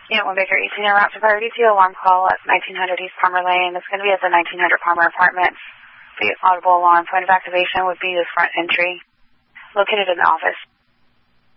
Unit 1 Baker 18 en route to Priority 2, alarm call at 1900 East Palmer Lane. It's going to be at the 1900 Palmer Apartments. The audible alarm point of activation would be the front entry, located in the office.